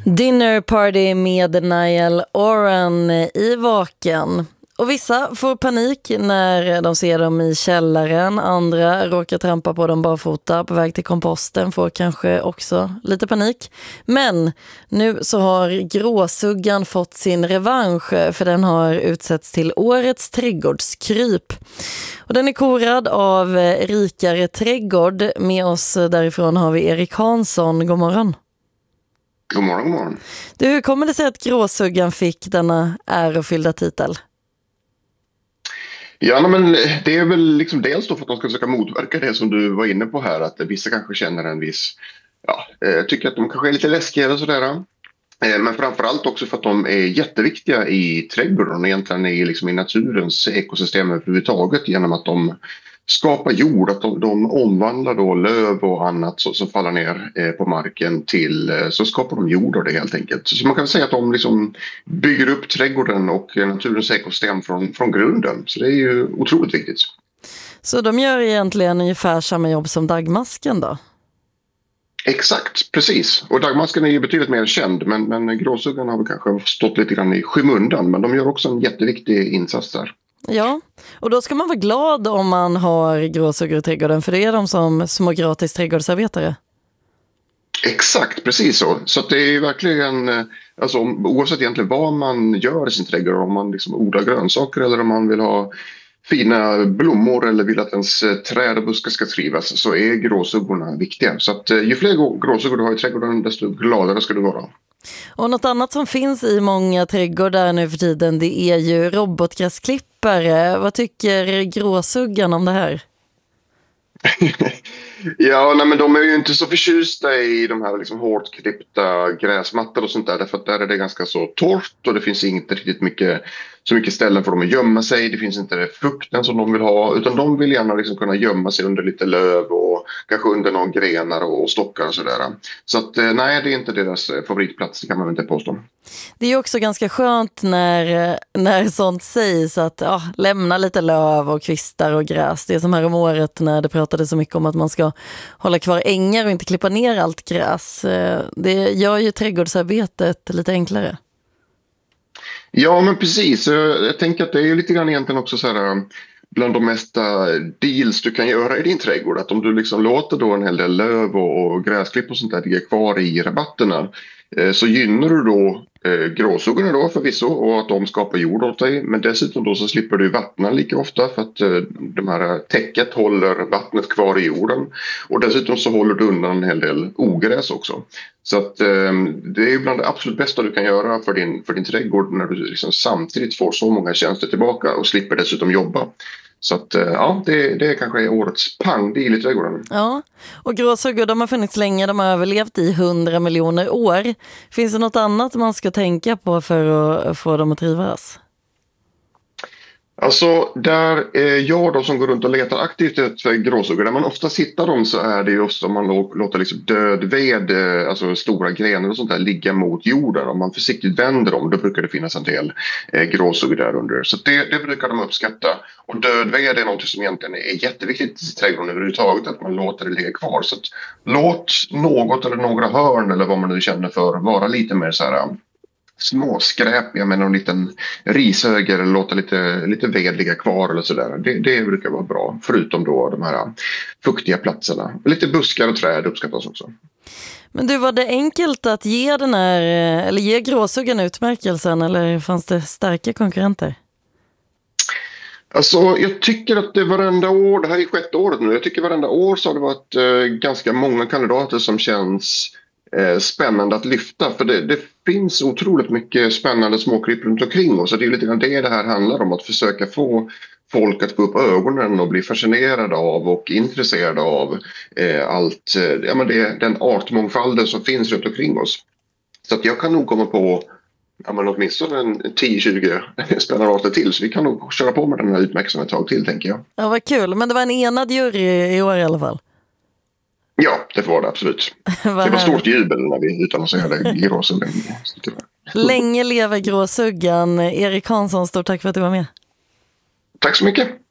Dinner Party med Niall Horan i Vaken. Och vissa får panik när de ser dem i källaren. Andra råkar trampa på dem barfota på väg till komposten, får kanske också lite panik. Men nu så har gråsuggan fått sin revansch, för den har utsetts till årets trädgårdskryp. Och den är korad av Rikare trädgård. Med oss därifrån har vi Erik Hansson. God morgon. God morgon, god morgon. Du, hur kommer det sig att gråsuggan fick denna ärofyllda titel? Ja, men det är väl liksom dels då för att de ska försöka motverka det som du var inne på här, att vissa kanske känner en viss, tycker att de kanske är lite läskiga och sådär. Men framförallt också för att de är jätteviktiga i trädgården och egentligen i naturens ekosystem överhuvudtaget, genom att de skapar jord, att de omvandlar då löv och annat som faller ner på marken till, så skapar de jord av det helt enkelt. Så man kan säga att de liksom bygger upp trädgården och naturens ekosystem från grunden. Så det är ju otroligt viktigt. Så de gör egentligen ungefär samma jobb som dagmasken då? Exakt, precis. Och dagmasken är ju betydligt mer känd, men gråsuggan har väl kanske stått lite grann i skymundan, men de gör också en jätteviktig insats där. Ja, och då ska man vara glad om man har gråsuggor i trädgården, för det är de som små gratis trädgårdsarbetare. Exakt, precis så. Så att det är ju verkligen, alltså, oavsett egentligen vad man gör i sin trädgård, om man liksom odlar grönsaker eller om man vill ha fina blommor eller vill att ens träd och buskar ska trivas, så är gråsuggorna viktiga. Så att ju fler gråsuggor du har i trädgården, desto gladare ska du vara. Och något annat som finns i många trädgårdar nu för tiden, det är ju robotgräsklippare. Vad tycker gråsuggan om det här? Men de är ju inte så förtjusta i de här liksom hårt klippta gräsmattor och sånt där. Därför att där är det ganska så torrt och det finns inte riktigt så mycket ställen för dem att gömma sig. Det finns inte frukten som de vill ha, utan de vill gärna liksom kunna gömma sig under lite löv och kanske under någon grenar och stockar och sådär. Så att nej, det är inte deras favoritplats, det kan man inte påstå. Det är också ganska skönt när sånt sägs, att lämna lite löv och kvistar och gräs. Det är som här om året när det pratade så mycket om att man ska hålla kvar ängar och inte klippa ner allt gräs. Det gör ju trädgårdsarbetet lite enklare. Ja, men precis. Jag tänker att det är lite grann egentligen också så här bland de mesta deals du kan göra i din trädgård. Att om du liksom låter då en hel del löv och gräsklipp och sånt där ligga kvar i rabatterna, så gynnar du då gråsuggorna då förvisso, och att de skapar jord åt dig. Men dessutom då så slipper du vattna lika ofta, för att de här täcket håller vattnet kvar i jorden. Och dessutom så håller du undan en hel del ogräs också. Så att det är bland det absolut bästa du kan göra för din trädgård, när du liksom samtidigt får så många tjänster tillbaka och slipper dessutom jobba. Så att det kanske är årets pangdeal i trädgården. Ja, och gråsuggor, de har funnits länge, de har överlevt i 100 miljoner år. Finns det något annat man ska tänka på för att få dem att trivas? Alltså, där jag då som går runt och letar aktivt efter gråsuggor, där man ofta hittar dem, så är det ju också om man låter liksom död ved, alltså stora grenar och sånt där, ligga mot jorden. Om man försiktigt vänder dem, då brukar det finnas en del gråsuggor där under. Så det brukar de uppskatta. Och död ved är något som egentligen är jätteviktigt i trädgården överhuvudtaget, att man låter det ligga kvar. Så att låt något eller några hörn, eller vad man nu känner för, vara lite mer så här småskräpiga med någon liten rishöger, eller låta lite ved ligga kvar eller sådär. Det brukar vara bra, förutom då de här fuktiga platserna. Lite buskar och träd uppskattas också. Men du, var det enkelt att ge gråsuggan utmärkelsen, eller fanns det starka konkurrenter? Alltså, jag tycker att det varenda år, det här är 6:e året nu, jag tycker varenda år så har det varit ganska många kandidater som känns spännande att lyfta, för det finns otroligt mycket spännande småkryp runt omkring oss, så det är lite grann det här handlar om, att försöka få folk att få upp ögonen och bli fascinerade av och intresserade av den artmångfalden som finns runt omkring oss. Så att jag kan nog komma på åtminstone 10-20 spännande arter till, så vi kan nog köra på med den här utmärkelsen ett tag till, tänker jag. Ja, vad kul, men det var en enad jury i år i alla fall. Ja, det var det absolut. Det var stort jubel när vi utannonserade gråsuggan. Länge lever gråsuggan. Erik Hansson, stort tack för att du var med. Tack så mycket.